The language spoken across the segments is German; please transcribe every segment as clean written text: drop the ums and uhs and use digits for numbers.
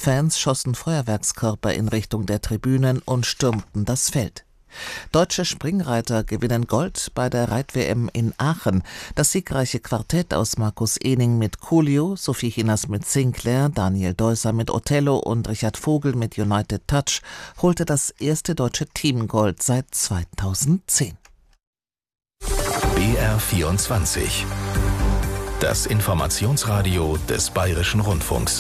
Fans schossen Feuerwerkskörper in Richtung der Tribünen und stürmten das Feld. Deutsche Springreiter gewinnen Gold bei der Reit-WM in Aachen. Das siegreiche Quartett aus Markus Ehning mit Coolio, Sophie Chinas mit Sinclair, Daniel Deusser mit Othello und Richard Vogel mit United Touch holte das erste deutsche Teamgold seit 2010. BR24. Das Informationsradio des Bayerischen Rundfunks.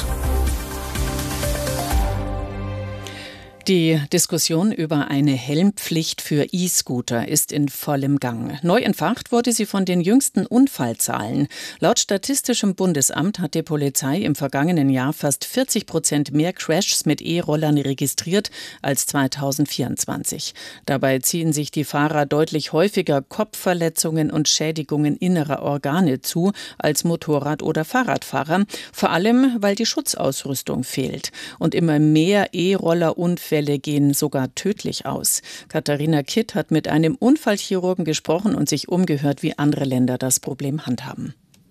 Die Diskussion über eine Helmpflicht für E-Scooter ist in vollem Gang. Neu entfacht wurde sie von den jüngsten Unfallzahlen. Laut Statistischem Bundesamt hat die Polizei im vergangenen Jahr fast 40% mehr Crashs mit E-Rollern registriert als 2024. Dabei ziehen sich die Fahrer deutlich häufiger Kopfverletzungen und Schädigungen innerer Organe zu als Motorrad- oder Fahrradfahrer, vor allem weil die Schutzausrüstung fehlt. Und immer mehr E-Roller-Unfälle gehen sogar tödlich aus. Katharina Kitt hat mit einem Unfallchirurgen gesprochen und sich umgehört, wie andere Länder das Problem handhaben.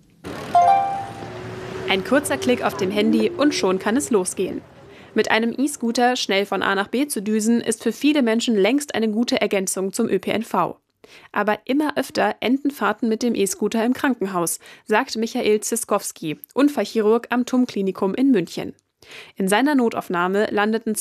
Ein kurzer Klick auf dem Handy und schon kann es losgehen. Mit einem E-Scooter schnell von A nach B zu düsen, ist für viele Menschen längst eine gute Ergänzung zum ÖPNV. Aber immer öfter enden Fahrten mit dem E-Scooter im Krankenhaus, sagt Michael Ziskowski, Unfallchirurg am TUM-Klinikum in München. In seiner Notaufnahme landeten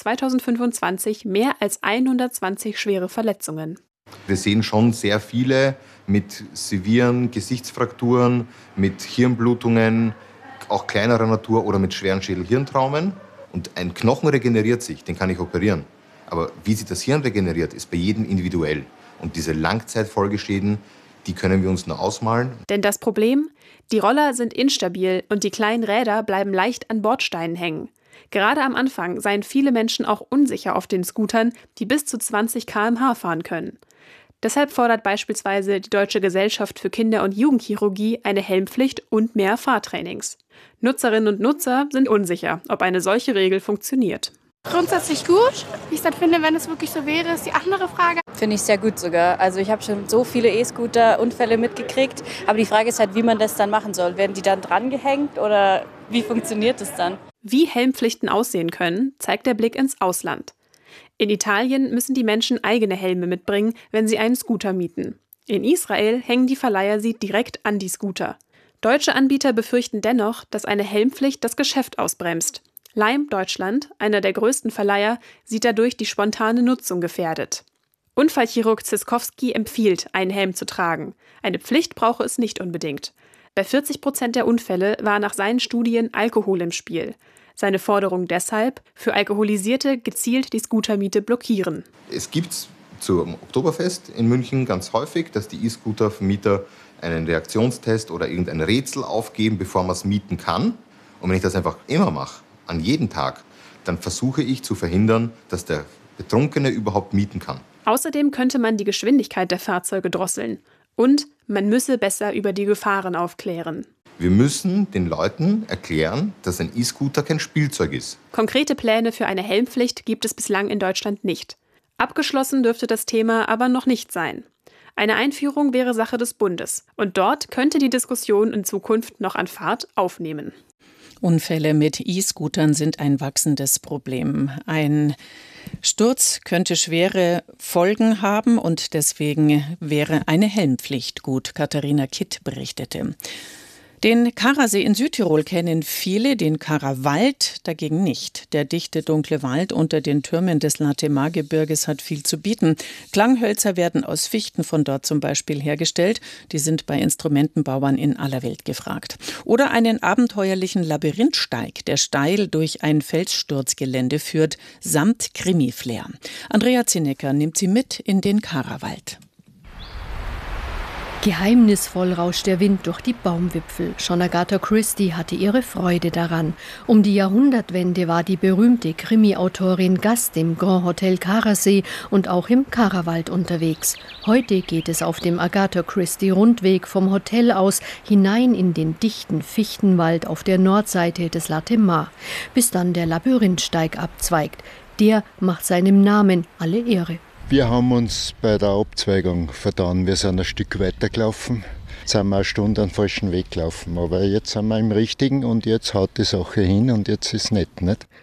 2025 mehr als 120 schwere Verletzungen. Wir sehen schon sehr viele mit sevieren Gesichtsfrakturen, mit Hirnblutungen, auch kleinerer Natur oder mit schweren Schädel-Hirntraumen. Und ein Knochen regeneriert sich, den kann ich operieren. Aber wie sich das Hirn regeneriert, ist bei jedem individuell. Und diese Langzeitfolgeschäden, die können wir uns nur ausmalen. Denn das Problem? Die Roller sind instabil und die kleinen Räder bleiben leicht an Bordsteinen hängen. Gerade am Anfang seien viele Menschen auch unsicher auf den Scootern, die bis zu 20 km/h fahren können. Deshalb fordert beispielsweise die Deutsche Gesellschaft für Kinder- und Jugendchirurgie eine Helmpflicht und mehr Fahrtrainings. Nutzerinnen und Nutzer sind unsicher, ob eine solche Regel funktioniert. Grundsätzlich gut. Wie ich es dann finde, wenn es wirklich so wäre, ist die andere Frage. Finde ich sehr gut sogar. Also ich habe schon so viele E-Scooter-Unfälle mitgekriegt. Aber die Frage ist halt, wie man das dann machen soll. Werden die dann drangehängt oder wie funktioniert das dann? Wie Helmpflichten aussehen können, zeigt der Blick ins Ausland. In Italien müssen die Menschen eigene Helme mitbringen, wenn sie einen Scooter mieten. In Israel hängen die Verleiher sie direkt an die Scooter. Deutsche Anbieter befürchten dennoch, dass eine Helmpflicht das Geschäft ausbremst. Lime Deutschland, einer der größten Verleiher, sieht dadurch die spontane Nutzung gefährdet. Unfallchirurg Ziskowski empfiehlt, einen Helm zu tragen. Eine Pflicht brauche es nicht unbedingt. Bei 40% der Unfälle war nach seinen Studien Alkohol im Spiel. Seine Forderung deshalb, für Alkoholisierte gezielt die Scootermiete blockieren. Es gibt zum Oktoberfest in München ganz häufig, dass die E-Scooter-Vermieter einen Reaktionstest oder irgendein Rätsel aufgeben, bevor man es mieten kann. Und wenn ich das einfach immer mache, an jedem Tag, dann versuche ich zu verhindern, dass der Betrunkene überhaupt mieten kann. Außerdem könnte man die Geschwindigkeit der Fahrzeuge drosseln. Und man müsse besser über die Gefahren aufklären. Wir müssen den Leuten erklären, dass ein E-Scooter kein Spielzeug ist. Konkrete Pläne für eine Helmpflicht gibt es bislang in Deutschland nicht. Abgeschlossen dürfte das Thema aber noch nicht sein. Eine Einführung wäre Sache des Bundes. Und dort könnte die Diskussion in Zukunft noch an Fahrt aufnehmen. Unfälle mit E-Scootern sind ein wachsendes Problem. Ein Sturz könnte schwere Folgen haben und deswegen wäre eine Helmpflicht gut, Katharina Kitt berichtete. Den Karasee in Südtirol kennen viele, den Karawald dagegen nicht. Der dichte, dunkle Wald unter den Türmen des Latemar-Gebirges hat viel zu bieten. Klanghölzer werden aus Fichten von dort zum Beispiel hergestellt. Die sind bei Instrumentenbauern in aller Welt gefragt. Oder einen abenteuerlichen Labyrinthsteig, der steil durch ein Felssturzgelände führt, samt Krimi-Flair. Andrea Zinecker nimmt sie mit in den Karawald. Geheimnisvoll rauscht der Wind durch die Baumwipfel. Schon Agatha Christie hatte ihre Freude daran. Um die Jahrhundertwende war die berühmte Krimi-Autorin Gast im Grand Hotel Karasee und auch im Karawald unterwegs. Heute geht es auf dem Agatha Christie-Rundweg vom Hotel aus hinein in den dichten Fichtenwald auf der Nordseite des Latemar, bis dann der Labyrinthsteig abzweigt. Der macht seinem Namen alle Ehre. Wir haben uns bei der Abzweigung vertan. Wir sind ein Stück weiter gelaufen. Jetzt sind wir eine Stunde einen falschen Weg gelaufen. Aber jetzt sind wir im richtigen und jetzt haut die Sache hin und jetzt ist es nett, nicht?